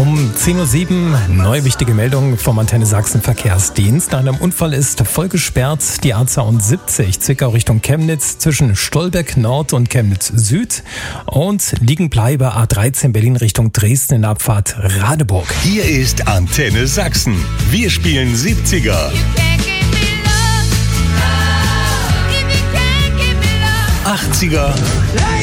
Um 10.07 Uhr, neue wichtige Meldung vom Antenne Sachsen Verkehrsdienst. Nach einem Unfall ist voll gesperrt die A72 Zwickau Richtung Chemnitz zwischen Stolberg Nord und Chemnitz Süd und Liegenbleibe A13 Berlin Richtung Dresden in der Abfahrt Radeburg. Hier ist Antenne Sachsen. Wir spielen 70er, 80er